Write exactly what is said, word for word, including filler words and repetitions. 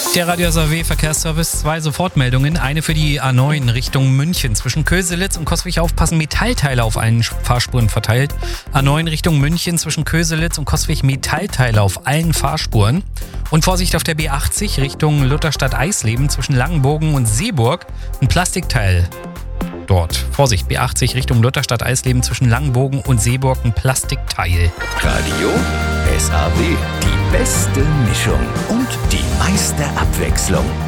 Der Radio S A W Verkehrsservice, zwei Sofortmeldungen. Eine für die A neun Richtung München. Zwischen Köselitz und Coswig aufpassen, Metallteile auf allen Fahrspuren verteilt. A neun Richtung München zwischen Köselitz und Coswig, Metallteile auf allen Fahrspuren. Und Vorsicht auf der B achtzig Richtung Lutherstadt-Eisleben zwischen Langenbogen und Seeburg. Ein Plastikteil dort. Vorsicht, B achtzig Richtung Lutherstadt-Eisleben zwischen Langenbogen und Seeburg, ein Plastikteil. Radio S A W, die beste Mischung und die meiste Abwechslung.